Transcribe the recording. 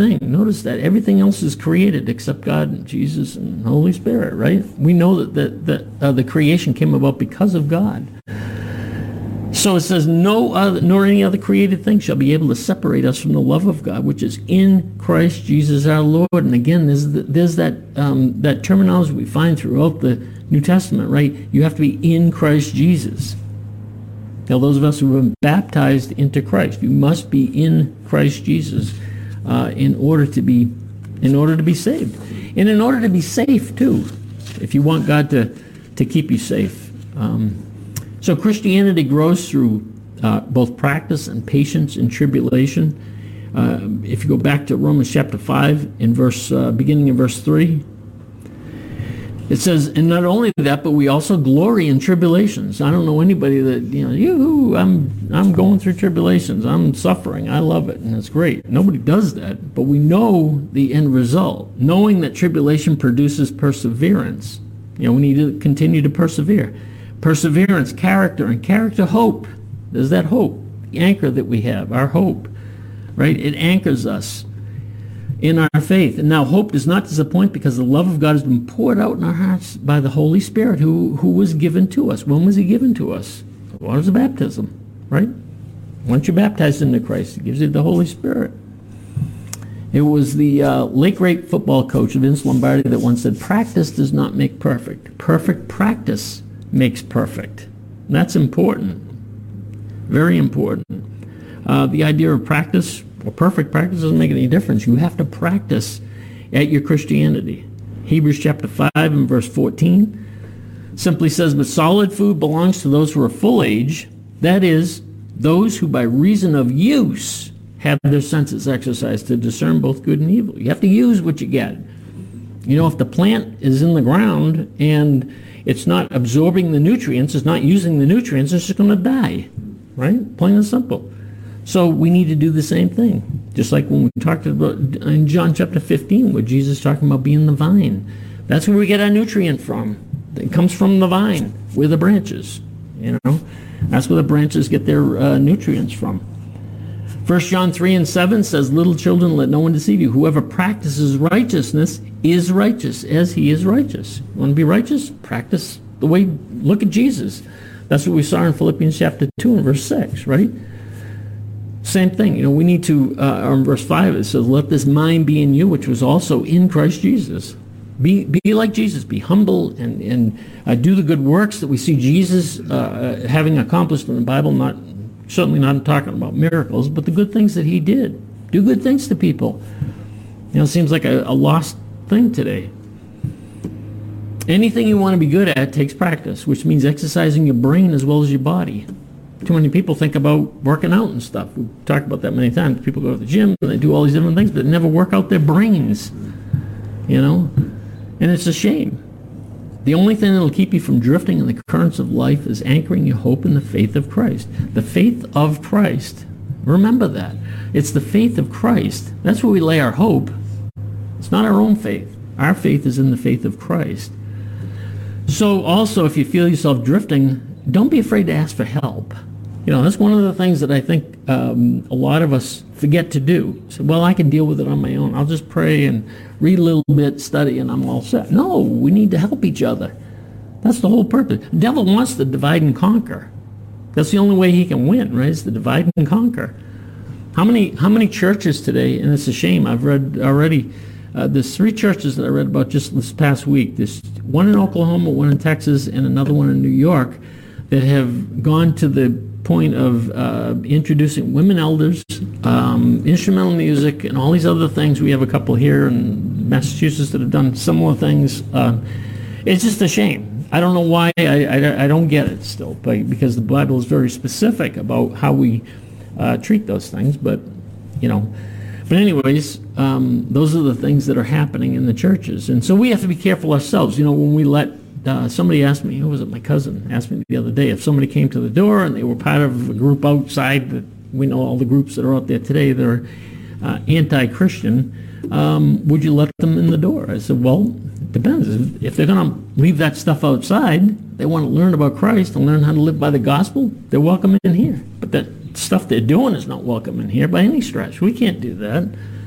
thing. Notice that everything else is created except God and Jesus and the Holy Spirit, right? We know that the creation came about because of God. So it says, no other, nor any other created thing shall be able to separate us from the love of God, which is in Christ Jesus our Lord. And again, there's that terminology we find throughout the New Testament, right? You have to be in Christ Jesus. Now, those of us who have been baptized into Christ, you must be in Christ Jesus in order to be saved, and in order to be safe too. If you want God to keep you safe. So Christianity grows through both practice and patience in tribulation. If you go back to Romans chapter 5, beginning in verse 3, it says, and not only that, but we also glory in tribulations. I don't know anybody that, I'm going through tribulations. I'm suffering. I love it, and it's great. Nobody does that, but we know the end result. Knowing that tribulation produces perseverance. We need to continue to persevere. Perseverance, character, and character, hope. There's that hope, the anchor that we have, our hope, right? It anchors us in our faith. And now hope does not disappoint because the love of God has been poured out in our hearts by the Holy Spirit who was given to us. When was he given to us? The waters of baptism, right? Once you're baptized into Christ, he gives you the Holy Spirit. It was the late great football coach Vince Lombardi that once said, practice does not make perfect. Perfect practice makes perfect. And that's important. Very important. The idea of practice, or perfect practice, doesn't make any difference. You have to practice at your Christianity. Hebrews chapter 5 and verse 14 simply says, but solid food belongs to those who are full age, that is, those who by reason of use have their senses exercised to discern both good and evil. You have to use what you get. If the plant is in the ground and it's not absorbing the nutrients, it's not using the nutrients, it's just going to die, right? Plain and simple. So we need to do the same thing. Just like when we talked about in John chapter 15, where Jesus is talking about being the vine. That's where we get our nutrient from. It comes from the vine. We're the branches, That's where the branches get their nutrients from. 1 John 3 and 7 says, little children, let no one deceive you. Whoever practices righteousness is righteous as he is righteous. You want to be righteous? Practice the way, look at Jesus. That's what we saw in Philippians chapter 2 and verse 6, right? Same thing. We need to, in verse 5, it says, let this mind be in you, which was also in Christ Jesus. Be like Jesus. Be humble and do the good works that we see Jesus having accomplished in the Bible. Certainly not talking about miracles, but the good things that he did. Do good things to people. It seems like a lost thing today. Anything you want to be good at takes practice, which means exercising your brain as well as your body. Too many people think about working out and stuff. We've talked about that many times. People go to the gym and they do all these different things, but they never work out their brains. And it's a shame. The only thing that will keep you from drifting in the currents of life is anchoring your hope in the faith of Christ. The faith of Christ. Remember that. It's the faith of Christ. That's where we lay our hope. It's not our own faith. Our faith is in the faith of Christ. So also, if you feel yourself drifting, don't be afraid to ask for help. That's one of the things that I think a lot of us forget to do. So, well, I can deal with it on my own. I'll just pray and read a little bit, study, and I'm all set. No, we need to help each other. That's the whole purpose. The devil wants to divide and conquer. That's the only way he can win, right? Is to divide and conquer. How many churches today, and it's a shame, I've read already, there's 3 churches that I read about just this past week. There's one in Oklahoma, one in Texas, and another one in New York that have gone to the point of introducing women elders, instrumental music, and all these other things. We have a couple here in Massachusetts that have done similar things. It's just a shame. I don't know why. I don't get it still, because the Bible is very specific about how we treat those things. But anyways, those are the things that are happening in the churches, and so we have to be careful ourselves. When we let somebody asked me, who was it? My cousin asked me the other day, if somebody came to the door and they were part of a group outside, that we know all the groups that are out there today that are anti-Christian, would you let them in the door? I said, well, it depends. If they're going to leave that stuff outside, they want to learn about Christ and learn how to live by the gospel, they're welcome in here. But that stuff they're doing is not welcome in here by any stretch. We can't do that.